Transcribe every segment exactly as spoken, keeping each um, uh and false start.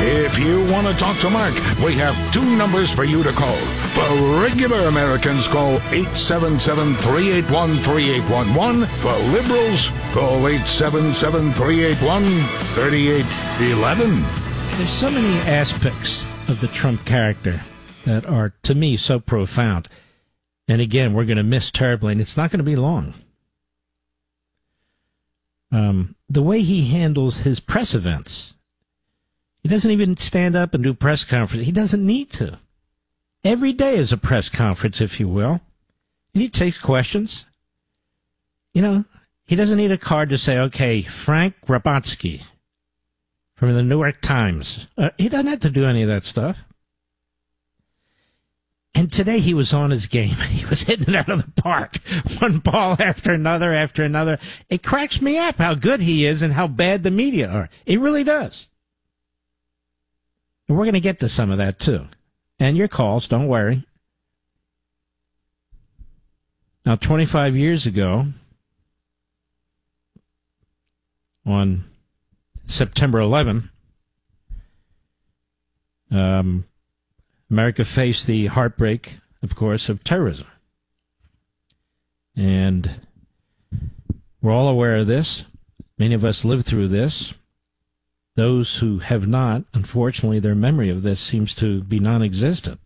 If you want to talk to Mark, we have two numbers for you to call. For regular Americans, call eight seven seven, three eight one, three eight one one. For liberals, call eight seven seven, three eight one, three eight one one. There's so many aspects of the Trump character that are, to me, so profound. And again, we're going to miss terribly, and it's not going to be long. Um, the way he handles his press events. He doesn't even stand up and do press conferences. He doesn't need to. Every day is a press conference, if you will. And he takes questions. You know, he doesn't need a card to say, okay, Frank Grabatsky from the New York Times. Uh, he doesn't have to do any of that stuff. And today he was on his game. He was hitting it out of the park. One ball after another after another. It cracks me up how good he is and how bad the media are. It really does. And we're going to get to some of that, too. And your calls, don't worry. Now, twenty-five years ago, on September eleventh, um, America faced the heartbreak, of course, of terrorism. And we're all aware of this. Many of us lived through this. Those who have not, unfortunately, their memory of this seems to be non-existent.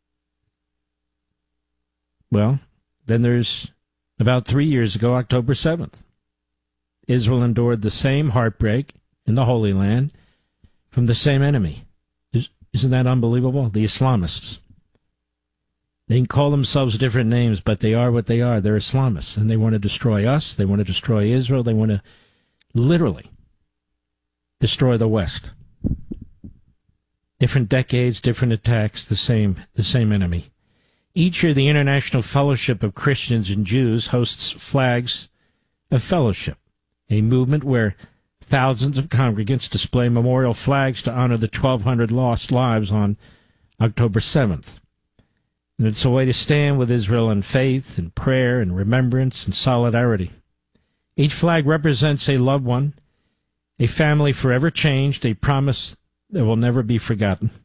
Well, then there's about three years ago, October seventh. Israel endured the same heartbreak in the Holy Land from the same enemy. Isn't that unbelievable? The Islamists. They can call themselves different names, but they are what they are. They're Islamists, and they want to destroy us. They want to destroy Israel. They want to literally destroy the West. Different decades, different attacks, the same, the same enemy. Each year, the International Fellowship of Christians and Jews hosts Flags of Fellowship, a movement where thousands of congregants display memorial flags to honor the twelve hundred lost lives on October seventh. And it's a way to stand with Israel in faith and prayer and remembrance and solidarity. Each flag represents a loved one, a family forever changed, a promise that will never be forgotten.